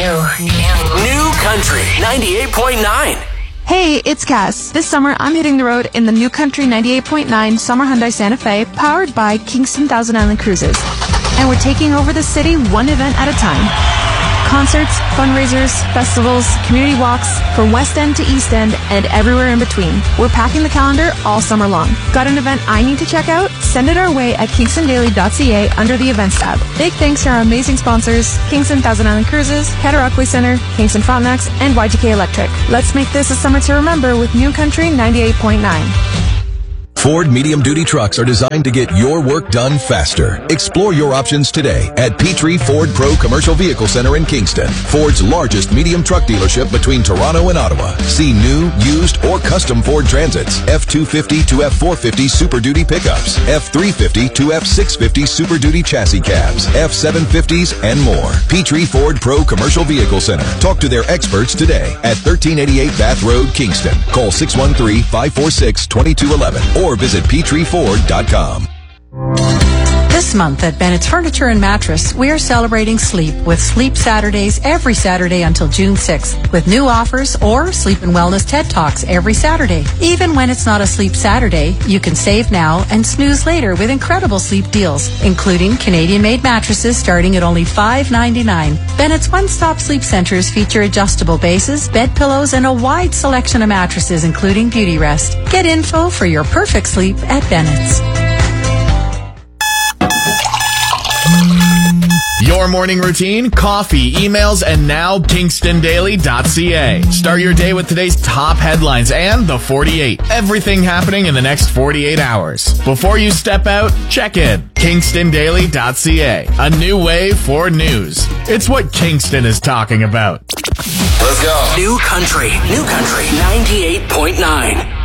New Country 98.9. Hey, it's Cass. This summer, I'm hitting the road in the New Country 98.9 Summer Hyundai Santa Fe, powered by Kingston Thousand Island Cruises. And we're taking over the city one event at a time. Concerts, fundraisers, festivals, community walks, from West End to East End, and everywhere in between. We're packing the calendar all summer long. Got an event I need to check out? Send it our way at kingstondaily.ca under the Events tab. Big thanks to our amazing sponsors, Kingston Thousand Island Cruises, Cataraqui Center, Kingston Frontenacs, and YGK Electric. Let's make this a summer to remember with New Country 98.9. Ford medium-duty trucks are designed to get your work done faster. Explore your options today at Petrie Ford Pro Commercial Vehicle Center in Kingston, Ford's largest medium truck dealership between Toronto and Ottawa. See new, used, or custom Ford Transits, F-250 to F-450 Super Duty pickups, F-350 to F-650 Super Duty chassis cabs, F-750s, and more. Petrie Ford Pro Commercial Vehicle Center. Talk to their experts today at 1388 Bath Road, Kingston. Call 613-546-2211 or visit PetrieFord.com. This month at Bennett's Furniture and Mattress, we are celebrating sleep with Sleep Saturdays every Saturday until June 6th, with new offers or Sleep and Wellness TED Talks every Saturday. Even when it's not a Sleep Saturday, you can save now and snooze later with incredible sleep deals, including Canadian-made mattresses starting at only $5.99. Bennett's one-stop sleep centers feature adjustable bases, bed pillows, and a wide selection of mattresses, including Beauty Rest. Get info for your perfect sleep at Bennett's. Your morning routine, coffee, emails, and now KingstonDaily.ca. Start your day with today's top headlines and the 48. Everything happening in the next 48 hours. Before you step out, check in. KingstonDaily.ca. A new way for news. It's what Kingston is talking about. Let's go. New Country 98.9.